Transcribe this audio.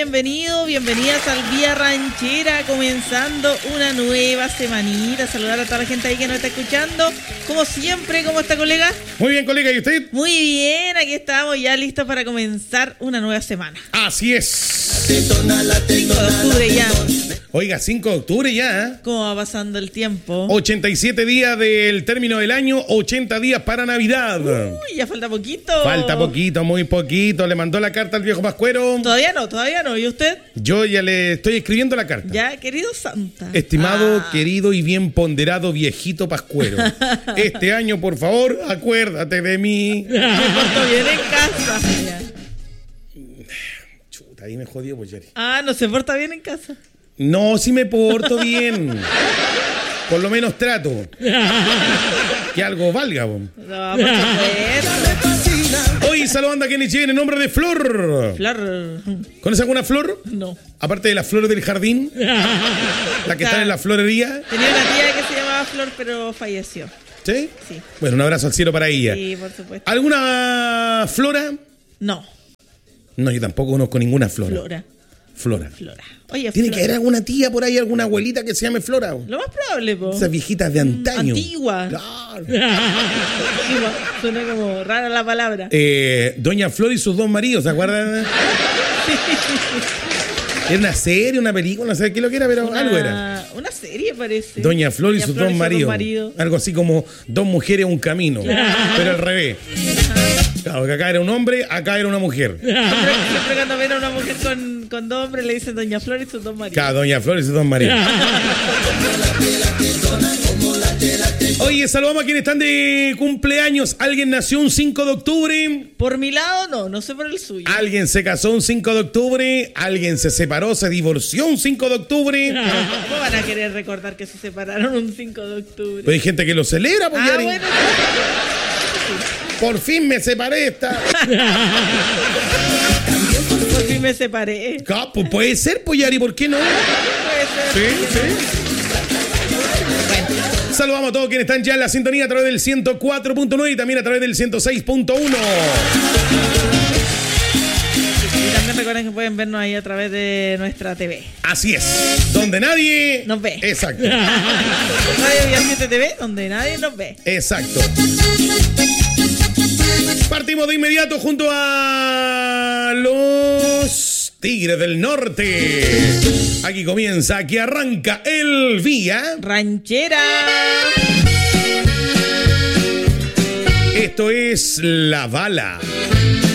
bienvenidas al Vía Ranchera, comenzando una nueva semanita. Saludar a toda la gente ahí que nos está escuchando. Como siempre, ¿cómo está, colega? Muy bien, colega, ¿y usted? Muy bien, aquí estamos ya listos para comenzar una nueva semana. Así es. 5 de octubre ya. Oiga, 5 de octubre ya, ¿eh? ¿Cómo va pasando el tiempo? 87 días del término del año, 80 días para Navidad. Uy, ya falta poquito. Falta poquito, muy poquito. Le mandó la carta al viejo Pascuero. Todavía no. ¿Y usted? Yo ya le estoy escribiendo la carta. Ya, querido Santa. Estimado, querido y bien ponderado viejito Pascuero. Este año, por favor, acuérdate de mí. Me porto bien en casa. Ya. Chuta, ahí me jodió, pues, Yari. ¿No se porta bien en casa? No, sí me porto bien. Por lo menos trato. Que algo valga. No, por supuesto. Hoy saludando a quienes lleguen en nombre de Flor. Flor. ¿Conoces alguna flor? No. Aparte de las flores del jardín. La que está en la florería. Tenía una tía que se llamaba Flor, pero falleció. ¿Sí? Sí. Bueno, un abrazo al cielo para ella. Sí, por supuesto. ¿Alguna flora? No. No, yo tampoco conozco ninguna flora. Flora. Oye, Tiene que haber alguna tía por ahí, alguna abuelita que se llame Flora. Lo más probable, po. Esas viejitas de antaño. Antigua. Claro. Antigua. Suena como rara la palabra. Doña Flor y sus dos maridos, ¿se acuerdan? Era una serie, una película, no sé qué lo que era, pero algo era. Una serie parece. Doña Flor y sus dos maridos. Algo así como dos mujeres, un camino. Claro. Pero al revés. Claro, que acá era un hombre, acá era una mujer. Siempre cuando ven a una mujer con dos hombres le dicen Doña Flor y sus dos maridos. Claro, Doña Flor y sus dos maridos. Oye, saludamos a quienes están de cumpleaños. ¿Alguien nació un 5 de octubre? Por mi lado, no sé por el suyo. ¿Alguien se casó un 5 de octubre? ¿Alguien se separó, se divorció un 5 de octubre? ¿Cómo van a querer recordar que se separaron un 5 de octubre? Pero hay gente que lo celebra, pues, Yari. Bueno. Por fin me separé esta. Por fin me separé. Pues puede ser, pues, Yari, ¿por qué no? Puede ser. Sí. Saludamos a todos quienes están ya en la sintonía a través del 104.9 y también a través del 106.1. Y también recuerden que pueden vernos ahí a través de nuestra TV. Así es, donde nadie nos ve. Exacto. Radio Vía 7 TV, donde nadie nos ve. Exacto. Partimos de inmediato junto a los Tigres del Norte. Aquí comienza, aquí arranca el Vía Ranchera. Esto es La Bala.